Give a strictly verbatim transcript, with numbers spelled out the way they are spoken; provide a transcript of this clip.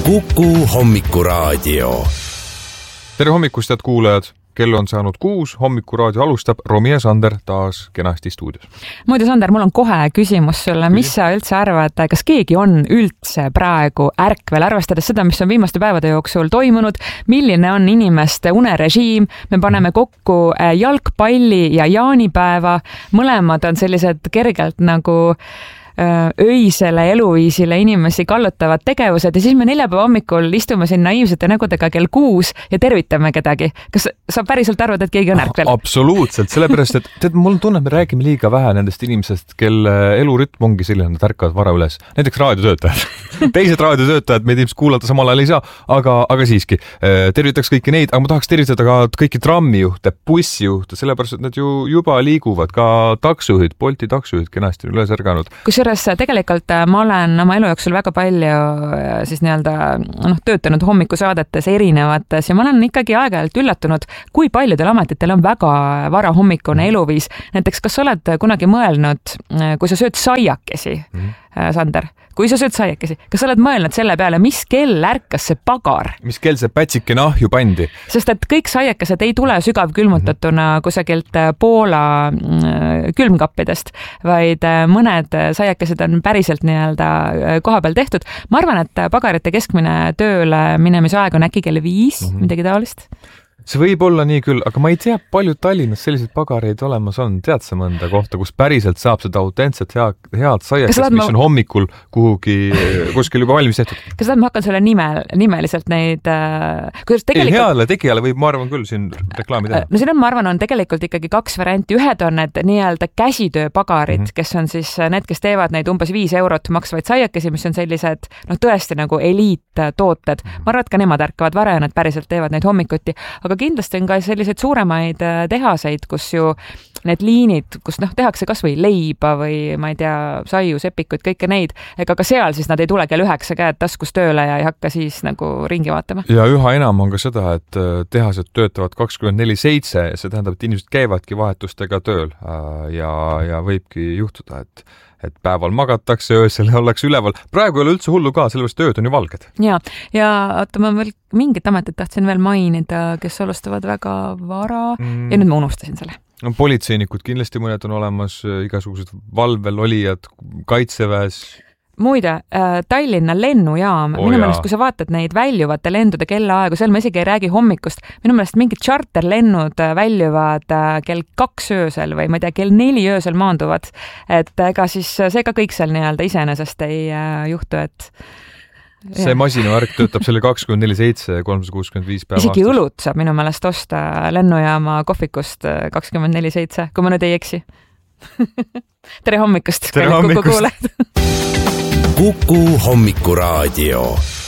Kuku hommikuraadio. Tere hommikust, head kuulajad! Kell on saanud kuus, hommikuraadio alustab Romi ja Sander taas kenasti stuudios. Muidu Sander, mul on kohe küsimus sulle, mis sa üldse arvad, kas keegi on üldse praegu ärkvel, arvestades seda, mis on viimaste päevade jooksul toimunud, milline on inimeste unerežiim, me paneme kokku jalgpalli ja jaanipäeva, mõlemad on sellised kergelt nagu öisele eluviisile inimesi kallutavad tegevused ja siis me neljapäeva hommikul istume siin naiivsete nägudega kell kuus ja tervitame kedagi. Kas sa päriselt arvad, et keegi on ärkvel? Absoluutselt, sellepärast, et tead, mul tunne, et me räägime liiga vähe nendest inimesest, kelle elurütm ongi selline, nad ärkavad vara üles. Näiteks raadiotöötajad. Teised raadiotöötajad meid ilmselt kuulata samal ajal ei saa, aga, aga siiski tervitaks kõiki neid, aga ma tahaks tervitada ka kõiki trammijuhte, bussijuhte, sellepärast, et nad ju juba liiguvad, ka taksojuhid, Bolti taksojuhid kenasti üles ärganud. Kusjuures tegelikult ma olen oma elu jooksul väga palju siis nii-öelda noh, töötanud hommikusaadetes erinevates ja ma olen ikkagi aeg-ajalt üllatunud, kui paljudel ametitel on väga vara hommikune eluviis. Näiteks, kas sa oled kunagi mõelnud, kui sa sööd saiakesi, mm. Sander, kui sa sööd saiakesi, kas sa oled mõelnud selle peale, mis kell ärkas see pagar? Mis kell see pätsike nahju pandi? Sest et kõik saiakesed ei tule sügav külmutatuna kusagilt Poola külmkappidest, vaid mõned saiakesed on päriselt nii-öelda koha peal tehtud. Ma arvan, et pagarite keskmine tööle minemise aeg on äkki kell viis, mm-hmm. midagi taolist. See võib olla nii küll, aga ma ei tea, palju Tallinnas selliseid pagareid olemas on. Tead sa mõnda kohta, kus päriselt saab seda autentset hea, head saiakest, mis ma... on hommikul kuhugi kuskil juba valmis tehtud? Kas ma hakkan sulle nime, nimeliselt neid... Äh, tegelikult... Ei, heale tegijale võib, ma arvan küll, siin reklaami teha. No siin on, ma arvan, on tegelikult ikkagi kaks varianti. Ühed on need nii-öelda käsitööpagarid, mm-hmm. kes on siis need, kes teevad neid umbes viis eurot maksvaid saiakesi, mis on sellised, noh tõesti nagu eliittooted. Ma arvan, et ka nemad ärkavad vara ja nad päriselt teevad neid hommikuti. Aga aga kindlasti on ka selliseid suuremaid tehaseid, kus ju need liinid, kus noh, tehakse kas või leiba või ma ei tea, saiu, sepikuid, kõike neid, ega ka seal siis nad ei tule kell üheksa käed taskus tööle ja ei hakka siis nagu ringi vaatama. Ja üha enam on ka seda, et tehased töötavad kakskümmend neli seitse ja see tähendab, et inimesed käivadki vahetustega tööl ja, ja võibki juhtuda, et et päeval magatakse, öösel ollakse üleval. Praegu ei ole üldse hullu ka, sellepärast tööd on ju valged. Ja, ja oota, ma veel mingit ametit tahtsin veel mainida, kes alustavad väga vara mm. ja nüüd ma unustasin selle. No, politseinikud kindlasti mõned on olemas, igasugused valvel olijad, kaitseväes. Muide, Tallinna lennujaam, oh, minu meelest, kui sa vaatad neid väljuvate lendude kellaaegu, seal me isegi ei räägi hommikust, minu meelest mingid charterlennud väljuvad kell kaks öösel või ma ei tea, kell neli öösel maanduvad, et ega siis see ka kõik seal nii-öelda iseenesest ei juhtu, et see masinavärk töötab selle kakskümmend neli seitse, kolmsada kuuskümmend viis päeva aastas. Isegi õlut saab minu meelest osta lennujaama kohvikust kakskümmend neli seitse, kui ma nüüd ei eksi. Tere hommikust! Tere hommikust! Kuku hommikuraadio.